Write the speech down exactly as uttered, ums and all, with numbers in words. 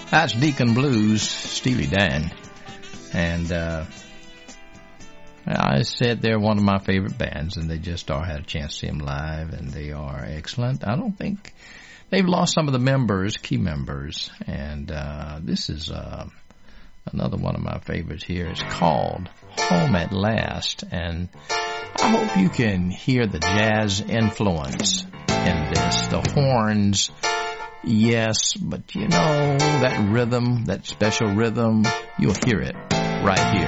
That's Deacon Blues, Steely Dan. And uh, I said they're one of my favorite bands, and they just are. Had a chance to see them live, and they are excellent. I don't think they've lost some of the members, key members, and uh, this is uh, another one of my favorites here. It's called Home at Last, and I hope you can hear the jazz influence in this. The horns, yes, but you know, that rhythm, that special rhythm, you'll hear it right here.